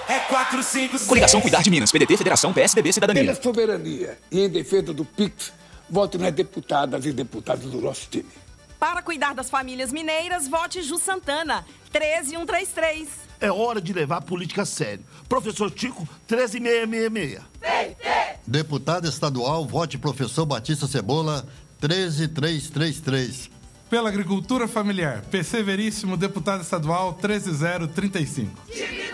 É 456. Coligação Cuidar de Minas, PDT, Federação, PSDB, Cidadania. Pela soberania e em defesa do PIX, vote nas deputadas e deputados do nosso time. Para cuidar das famílias mineiras, vote Ju Santana, 13133. É hora de levar a política a sério. Professor Chico, 13666. Deputado estadual, vote professor Batista Cebola, 13333. Pela agricultura familiar, PC Veríssimo, deputado estadual, 13035.